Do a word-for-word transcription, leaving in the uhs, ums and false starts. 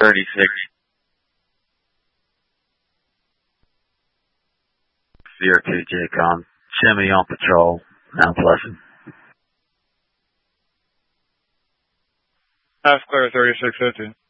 thirty-six. Zero two J-Com. Jimmy on patrol. Mount Pleasant. Half clear, thirty-six fifty.